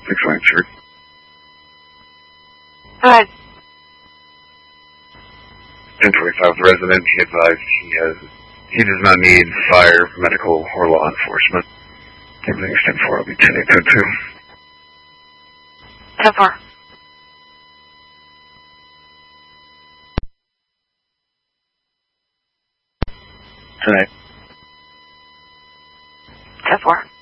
6 sir. Go ahead. 1025 resident, he advised he does not need fire, medical, or law enforcement. Everything's 10-4, I'll be 10-8-2. 10-4. Tonight. 10-4.